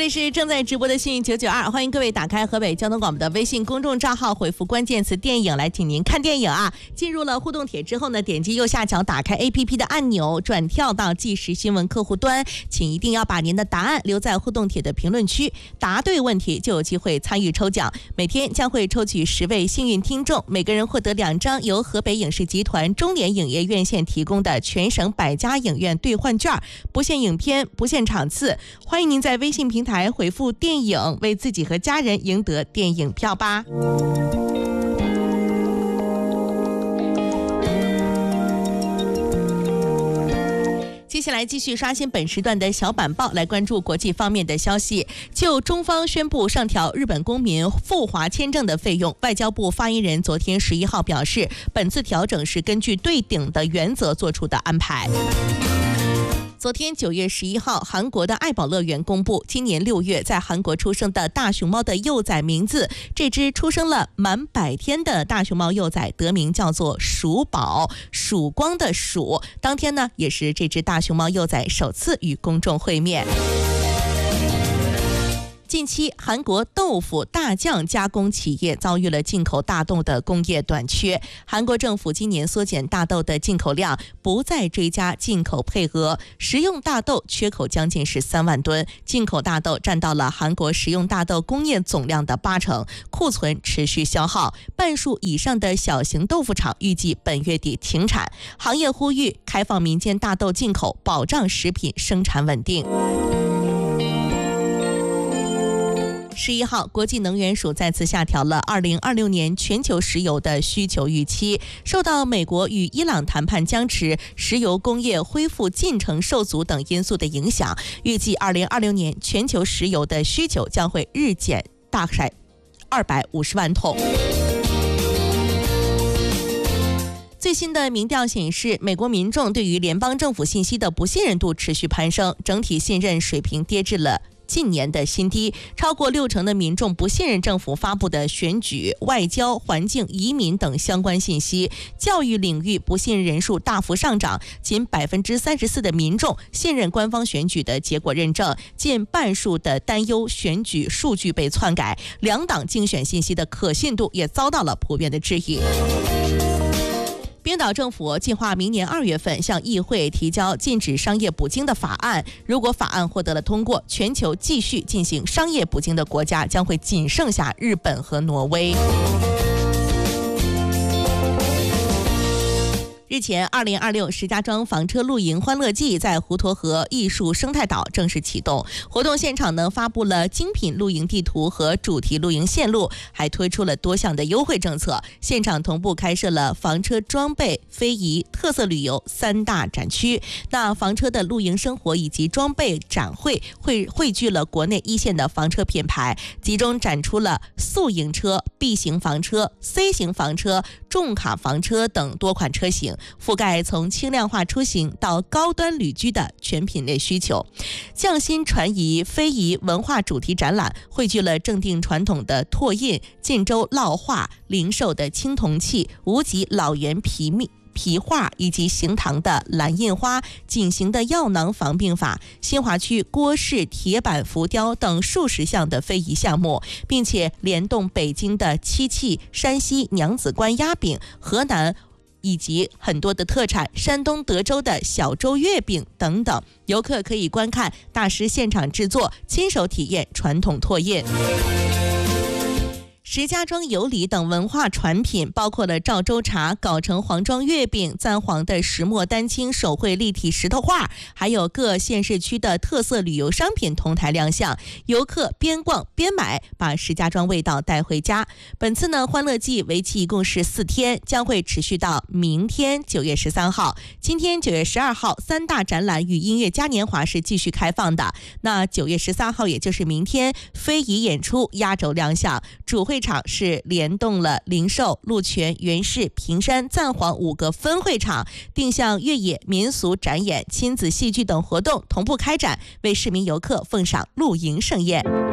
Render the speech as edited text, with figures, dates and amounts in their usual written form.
里是正在直播的幸运992，欢迎各位打开河北交通广播的微信公众账号，回复关键词电影来请您看电影啊。进入了互动帖之后呢，点击右下角打开 APP 的按钮，转跳到即时新闻客户端，请一定要把您的答案留在互动帖的评论区，答对问题就有机会参与抽奖。每天将会抽取10位幸运听众，每个人获得2张由河北影视集团中联影业院线提供的全省100家影院兑换券，不限影片，不限场次。欢迎您在微信平台回复电影，为自己和家人赢得电影票吧。接下来继续刷新本时段的小板报，来关注国际方面的消息。就中方宣布上调日本公民赴华签证的费用，外交部发言人昨天11号表示，本次调整是根据对等的原则做出的安排。昨天9月11号，韩国的爱宝乐园公布，今年6月在韩国出生的大熊猫的幼崽名字。这只出生了满100天的大熊猫幼崽得名叫做曙宝，曙光的曙。当天呢，也是这只大熊猫幼崽首次与公众会面。近期，韩国豆腐大酱加工企业遭遇了进口大豆的工业短缺。韩国政府今年缩减大豆的进口量，不再追加进口配额，食用大豆缺口将近是3万吨，进口大豆占到了韩国食用大豆工业总量的80%，库存持续消耗，半数以上的小型豆腐厂预计本月底停产。行业呼吁开放民间大豆进口，保障食品生产稳定。11号，国际能源署再次下调了2026年全球石油的需求预期。受到美国与伊朗谈判僵持、石油工业恢复进程受阻等因素的影响，预计2026年全球石油的需求将会日减大概250万桶。最新的民调显示，美国民众对于联邦政府信息的不信任度持续攀升，整体信任水平跌至了近年的新低，超过60%的民众不信任政府发布的选举、外交、环境、移民等相关信息。教育领域不信任人数大幅上涨，仅34%的民众信任官方选举的结果认证，近半数的担忧选举数据被篡改，两党竞选信息的可信度也遭到了普遍的质疑。冰岛政府计划明年2月份向议会提交禁止商业捕鲸的法案。如果法案获得了通过，全球继续进行商业捕鲸的国家将会仅剩下日本和挪威。日前，2026石家庄房车露营欢乐季在滹沱河艺术生态岛正式启动。活动现场呢，发布了精品露营地图和主题露营线路，还推出了多项的优惠政策。现场同步开设了房车装备、非遗、特色旅游3大展区。那房车的露营生活以及装备展会汇聚了国内一线的房车品牌，集中展出了宿营车、B 型房车、C 型房车、重卡房车等多款车型，覆盖从轻量化出行到高端旅居的全品类需求。匠心传遗、非遗文化主题展览汇聚了正定传统的拓印、晋州烙画、灵寿的青铜器、无极老园皮画以及行唐的蓝印花、锦行的药囊防病法、新华区郭氏铁板浮雕等数十项的非遗项目，并且联动北京的漆器、山西娘子关鸭饼、河南以及很多的特产，山东德州的小州月饼等等。游客可以观看大师现场制作，亲手体验传统拓印。石家庄有礼等文化传品包括了赵州茶、藁城黄庄月饼、簪黄的石墨丹青手绘立体石头画，还有各县市区的特色旅游商品同台亮相，游客边逛边买，把石家庄味道带回家。本次呢，欢乐季为期一共是4天，将会持续到明天9月13号。今天9月12号3大展览与音乐嘉年华是继续开放的。那9月13号也就是明天，非遗演出压轴亮相，主会场是联动了灵寿、鹿泉、元氏、平山、赞皇5个分会场，定向越野、民俗展演、亲子戏剧等活动同步开展，为市民游客奉上露营盛宴。